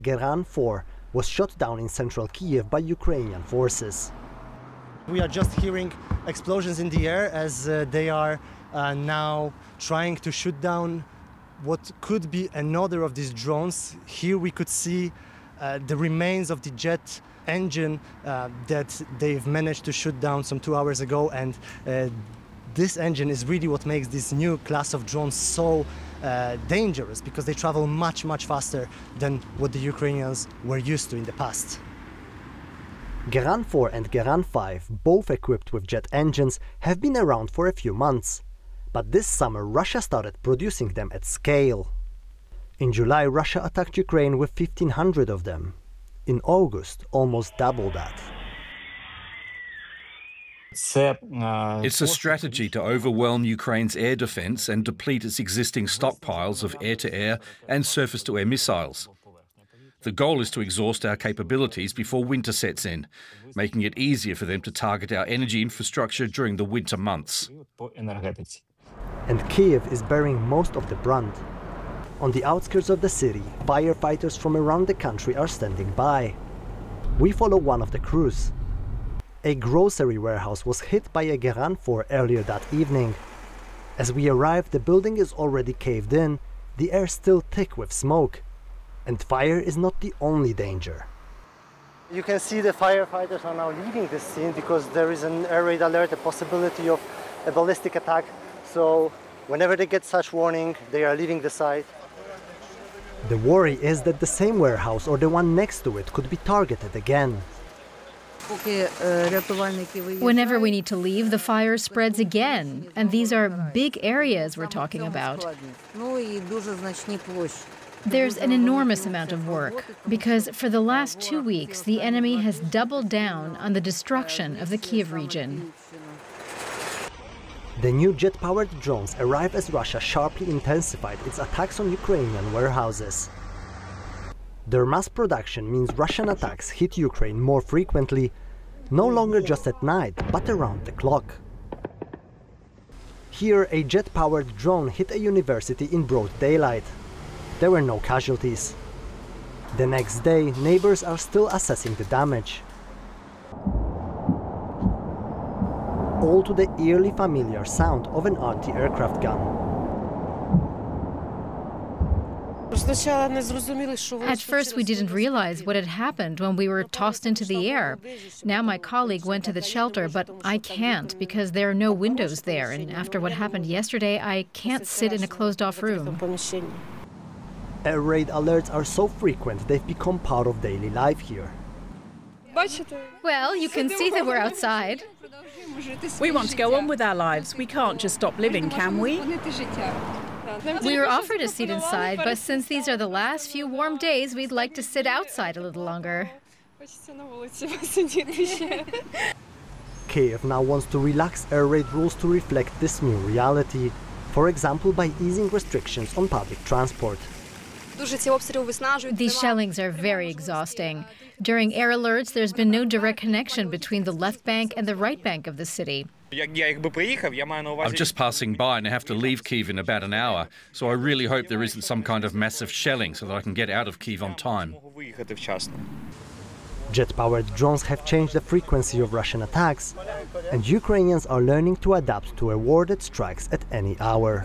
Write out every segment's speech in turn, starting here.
Geran 4 was shot down in central Kiev by Ukrainian forces. We are just hearing explosions in the air as they are now trying to shoot down what could be another of these drones. Here we could see the remains of the jet engine that they've managed to shoot down some 2 hours ago, and this engine is really what makes this new class of drones so dangerous, because they travel much faster than what the Ukrainians were used to in the past. Geran 4 and Geran 5, both equipped with jet engines, have been around for a few months. But this summer Russia started producing them at scale. In July, Russia attacked Ukraine with 1,500 of them. In August, almost double that. It's a strategy to overwhelm Ukraine's air defence and deplete its existing stockpiles of air-to-air and surface-to-air missiles. The goal is to exhaust our capabilities before winter sets in, making it easier for them to target our energy infrastructure during the winter months. And Kiev is bearing most of the brunt. On the outskirts of the city, firefighters from around the country are standing by. We follow one of the crews. A grocery warehouse was hit by a Geran 4 earlier that evening. As we arrive, the building is already caved in, the air still thick with smoke. And fire is not the only danger. You can see the firefighters are now leaving this scene because there is an air raid alert, a possibility of a ballistic attack. So whenever they get such warning, they are leaving the site. The worry is that the same warehouse or the one next to it could be targeted again. Whenever we need to leave, the fire spreads again. And these are big areas we're talking about. There's an enormous amount of work, because for the last 2 weeks, the enemy has doubled down on the destruction of the Kiev region. The new jet-powered drones arrive as Russia sharply intensified its attacks on Ukrainian warehouses. Their mass production means Russian attacks hit Ukraine more frequently, no longer just at night, but around the clock. Here, a jet-powered drone hit a university in broad daylight. There were no casualties. The next day, neighbors are still assessing the damage. All to the eerily familiar sound of an anti-aircraft gun. At first, we didn't realize what had happened when we were tossed into the air. Now my colleague went to the shelter, but I can't because there are no windows there. And after what happened yesterday, I can't sit in a closed-off room. Air raid alerts are so frequent they've become part of daily life here. Well, you can see that we're outside. We want to go on with our lives. We can't just stop living, can we? We were offered a seat inside, but since these are the last few warm days, we'd like to sit outside a little longer. Kiev now wants to relax air raid rules to reflect this new reality, for example by easing restrictions on public transport. These shellings are very exhausting. During air alerts, there's been no direct connection between the left bank and the right bank of the city. I'm just passing by and I have to leave Kyiv in about an hour, so I really hope there isn't some kind of massive shelling so that I can get out of Kyiv on time. Jet-powered drones have changed the frequency of Russian attacks, and Ukrainians are learning to adapt to a war that strikes at any hour.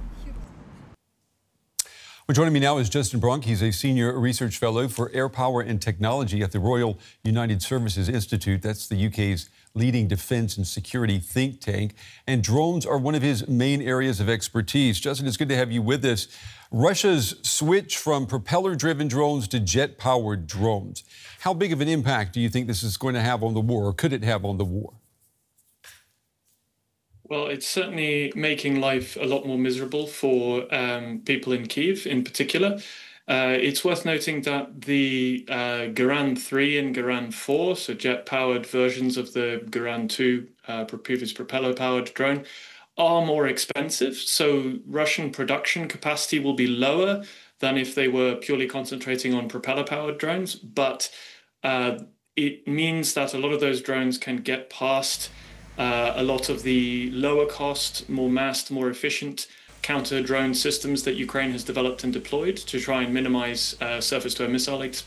Well, joining me now is Justin Brunk. He's a senior research fellow for air power and technology at the Royal United Services Institute. That's the UK's leading defense and security think tank. And drones are one of his main areas of expertise. Justin, it's good to have you with us. Russia's switch from propeller-driven drones to jet-powered drones. How big of an impact do you think this is going to have on the war, or could it have on the war? Well, it's certainly making life a lot more miserable for people in Kyiv in particular. It's worth noting that the Geran 3 and Geran 4, so jet-powered versions of the Geran 2 previous propeller-powered drone, are more expensive. So Russian production capacity will be lower than if they were purely concentrating on propeller-powered drones. But it means that a lot of those drones can get past a lot of the lower cost, more massed, more efficient counter-drone systems that Ukraine has developed and deployed to try and minimize surface-to-air missile